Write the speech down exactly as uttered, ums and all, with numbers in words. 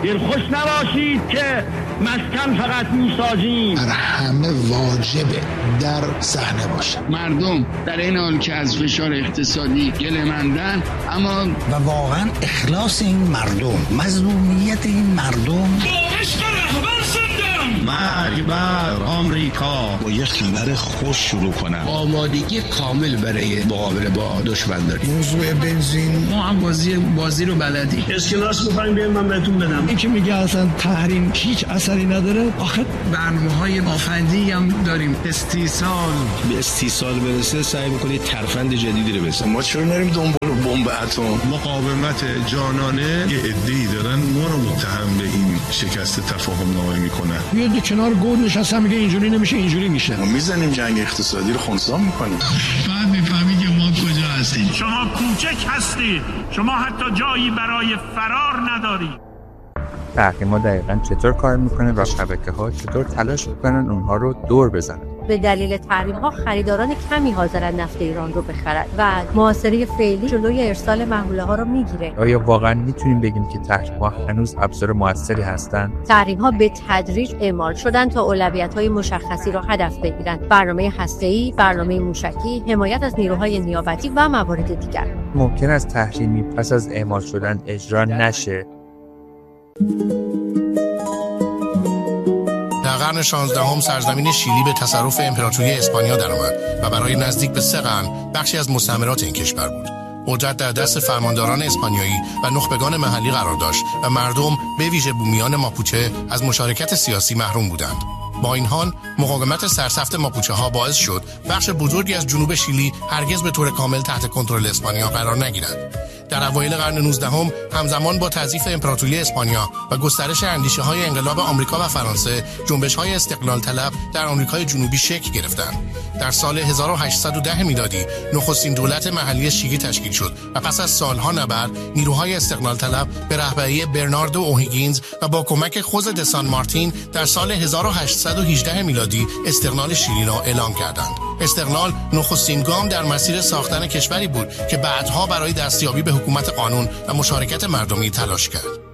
دلخوش نباشید که مسکن فقط میسازیم. بر همه واجبه در صحنه باشه. مردم در این حال که از فشار اقتصادی گله‌مندن، اما و واقعا اخلاص این مردم، مظلومیت این مردم، مرگ بر آمریکا. با یه خبر خوش شروع کنم. آمادگی کامل برای مقابله با دشمن داریم. موضوع بنزین، ما هم بازی بازی رو بلدیم. اسکناس می‌خوایم بیایم من بهتون بدم. این که میگه اصلا تحریم هیچ اثری نداره، آخه برنامه‌های آفندی هم داریم. استیصال به استیصال برسه سعی می‌کنید ترفند جدیدی رو بزنید. ما چرا نریم دنبال بمب اتم؟ مقاومت جانانه یه عده‌ای دارن ما رو متهم به این شکست تفاهم نامه میکنن. یه کنار گود نشسته میگه اینجوری نمیشه اینجوری میشه. ما میزنیم جنگ اقتصادی رو خنثی میکنیم. بعد میفهمید که ما کجا هستیم. شما کوچک هستید. شما حتی جایی برای فرار ندارید. تحریم‌ها دقیقاً چطور کار میکنه و شبکه‌ها چطور تلاش میکنن اونها رو دور بزنن. به دلیل تحریم‌ها خریداران کمی حاضرن نفت ایران رو بخرن و محاصره فعلی جلوی ارسال محموله ها رو میگیره. آیا واقعاً میتونیم بگیم که تحریم‌ها هنوز ابزار موثری هستن؟ تحریم‌ها به تدریج اعمال شدن تا اولویت‌های مشخصی را هدف بگیرن. برنامه هسته‌ای، برنامه موشکی، حمایت از نیروهای نیابتی و موارد دیگر. ممکن است تحریمی پس از اعمال شدن اجرا نشه. در قرن شانزدهم سرزمین شیلی به تصرف امپراتوری اسپانیا درآمد و برای نزدیک به سه قرن بخشی از مستعمرات این کشور بود. قدرت در دست فرمانداران اسپانیایی و نخبگان محلی قرار داشت و مردم به ویژه بومیان ماپوچه از مشارکت سیاسی محروم بودند. با این حال مقاومت سرسخت ماپوچه ها باعث شد بخش بزرگی از جنوب شیلی هرگز به طور کامل تحت کنترل اسپانیا قرار نگیرد. در اوایل قرن نوزدهم همزمان با تضعیف امپراتوری اسپانیا و گسترش اندیشه‌های انقلاب آمریکا و فرانسه، جنبش‌های استقلال طلب در آمریکای جنوبی شکل گرفتند. در سال هزار و هشتصد و ده میلادی نخستین دولت محلی شیلی تشکیل شد و پس از سالها نبرد نیروهای استقلال طلب به رهبری برناردو اوهیگینز و با کمک خوز دسان مارتین در سال هزار و هشتصد و هجده میلادی استقلال شیلی را اعلام کردند. استقلال نخستین گام در مسیر ساختن کشوری بود که بعدها برای دستیابی به حکومت قانون و مشارکت مردمی تلاش کرد.